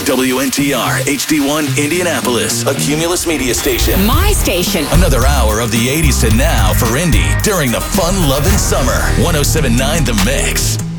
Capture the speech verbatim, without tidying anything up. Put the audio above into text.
W N T R, H D one, Indianapolis, a Cumulus media station. My station. Another hour of the eighties to now for Indy during the fun-loving summer. one oh seven point nine The Mix.